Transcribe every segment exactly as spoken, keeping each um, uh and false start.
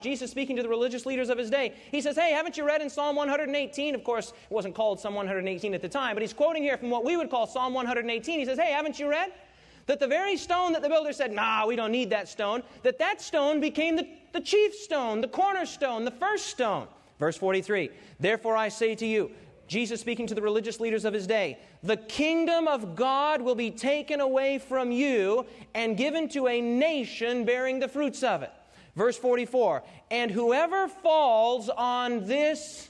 Jesus speaking to the religious leaders of his day. He says, hey, haven't you read in Psalm one eighteen? Of course, it wasn't called Psalm one eighteen at the time, but he's quoting here from what we would call Psalm one eighteen. He says, hey, haven't you read that the very stone that the builder said, nah, we don't need that stone, that that stone became the, the chief stone, the cornerstone, the first stone. Verse forty-three, therefore I say to you, Jesus speaking to the religious leaders of his day, the kingdom of God will be taken away from you and given to a nation bearing the fruits of it. Verse forty-four, and whoever falls on this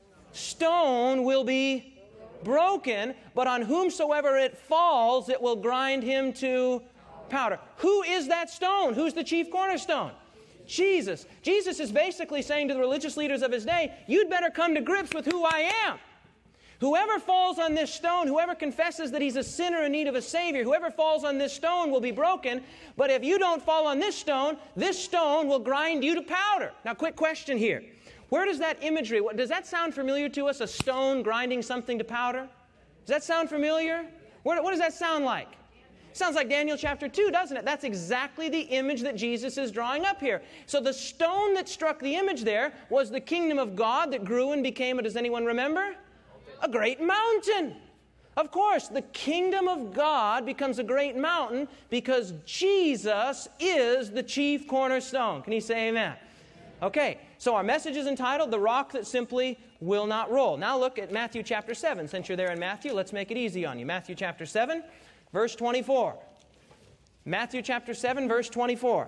stone will be broken, but on whomsoever it falls, it will grind him to powder. Who is that stone? Who's the chief cornerstone? Jesus. Jesus is basically saying to the religious leaders of his day, you'd better come to grips with who I am. Whoever falls on this stone, whoever confesses that he's a sinner in need of a Savior, whoever falls on this stone will be broken. But if you don't fall on this stone, this stone will grind you to powder. Now, quick question here. Where does that imagery, what, does that sound familiar to us, a stone grinding something to powder? Does that sound familiar? Where, what does that sound like? Sounds like Daniel chapter two, doesn't it? That's exactly the image that Jesus is drawing up here. So the stone that struck the image there was the kingdom of God that grew and became, does anyone remember? A great mountain. Of course, the kingdom of God becomes a great mountain because Jesus is the chief cornerstone. Can you say amen? Okay, so our message is entitled, The Rock That Simply Will Not Roll. Now look at Matthew chapter seven. Since you're there in Matthew, let's make it easy on you. Matthew chapter seven, verse twenty-four. Matthew chapter seven, verse twenty-four.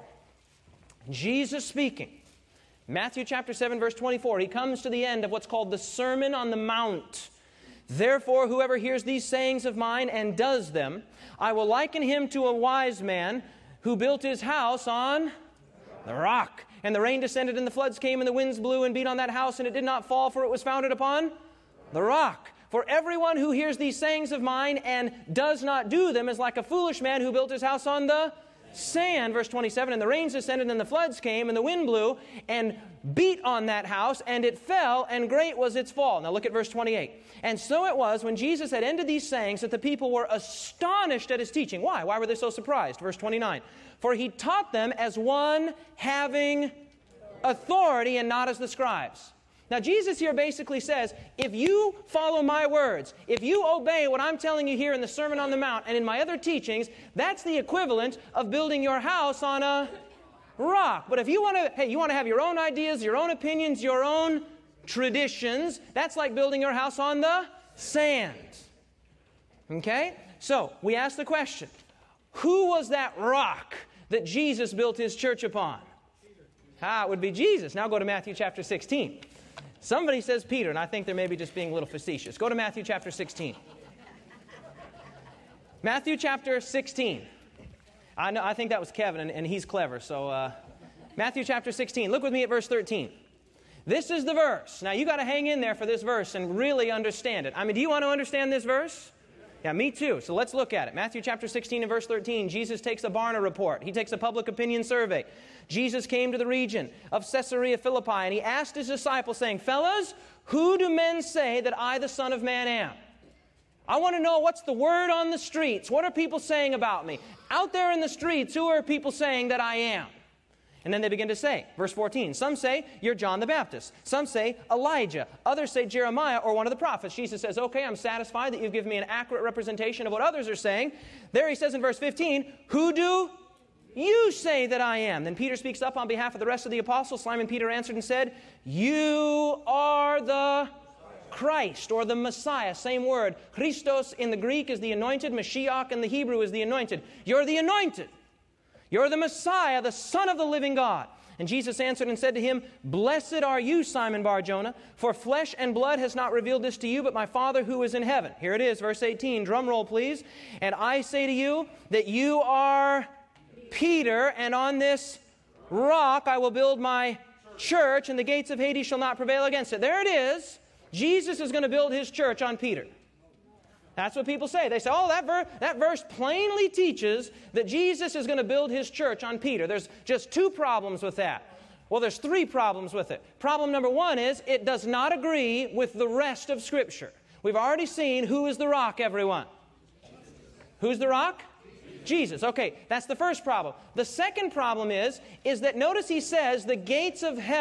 Jesus speaking. Matthew chapter seven, verse twenty-four. He comes to the end of what's called the Sermon on the Mount. Therefore, whoever hears these sayings of mine and does them, I will liken him to a wise man who built his house on the rock. And the rain descended, and the floods came, and the winds blew and beat on that house, and it did not fall, for it was founded upon the rock. For everyone who hears these sayings of mine and does not do them is like a foolish man who built his house on the sand. Verse twenty-seven, and the rains descended, and the floods came, and the wind blew and beat on that house, and it fell, and great was its fall. Now look at verse twenty-eight. And so it was, when Jesus had ended these sayings, that the people were astonished at his teaching. Why? Why were they so surprised? Verse twenty-nine. For he taught them as one having authority and not as the scribes. Now Jesus here basically says, if you follow my words, if you obey what I'm telling you here in the Sermon on the Mount and in my other teachings, that's the equivalent of building your house on a rock. But if you want to, hey, you want to have your own ideas, your own opinions, your own traditions, that's like building your house on the sand. Okay? So, we ask the question, who was that rock that Jesus built his church upon? Ah, it would be Jesus. Now go to Matthew chapter sixteen. Somebody says Peter, and I think they're maybe just being a little facetious. Go to Matthew chapter sixteen. Matthew chapter sixteen. I know, I think that was Kevin, and, and he's clever. So, uh, Matthew chapter sixteen. Look with me at verse thirteen. This is the verse. Now, you got to hang in there for this verse and really understand it. I mean, do you want to understand this verse? Yeah, me too. So let's look at it. Matthew chapter sixteen and verse thirteen. Jesus takes a Barna report. He takes a public opinion survey. Jesus came to the region of Caesarea Philippi, and he asked his disciples, saying, fellas, who do men say that I, the Son of Man, am? I want to know, what's the word on the streets? What are people saying about me? Out there in the streets, who are people saying that I am? And then they begin to say, verse fourteen, some say you're John the Baptist. Some say Elijah. Others say Jeremiah or one of the prophets. Jesus says, okay, I'm satisfied that you've given me an accurate representation of what others are saying. There he says in verse fifteen, who do you say that I am? Then Peter speaks up on behalf of the rest of the apostles. Simon Peter answered and said, you are the Christ, or the Messiah. Same word. Christos in the Greek is the anointed. Mashiach in the Hebrew is the anointed. You're the anointed. You're the Messiah, the Son of the living God. And Jesus answered and said to him, blessed are you, Simon Bar-Jonah, for flesh and blood has not revealed this to you, but my Father who is in heaven. Here it is, verse eighteen. Drum roll, please. And I say to you that you are Peter, and on this rock I will build my church, and the gates of Hades shall not prevail against it. There it is. Jesus is going to build his church on Peter. That's what people say. They say, oh, that, ver- that verse plainly teaches that Jesus is going to build his church on Peter. There's just two problems with that. Well, there's three problems with it. Problem number one is it does not agree with the rest of Scripture. We've already seen who is the rock, everyone. Who's the rock? Jesus. Okay, that's the first problem. The second problem is, is that notice he says the gates of hell